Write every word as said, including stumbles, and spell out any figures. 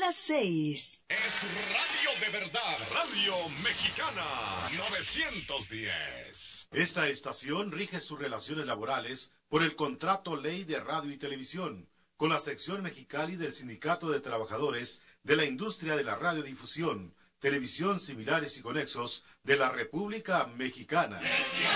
las seis. Es radio de verdad, Radio Mexicana novecientos diez. Esta estación rige sus relaciones laborales por el Contrato Ley de Radio y Televisión, con la sección Mexicali del Sindicato de Trabajadores de la Industria de la Radiodifusión, Televisión Similares y Conexos de la República Mexicana.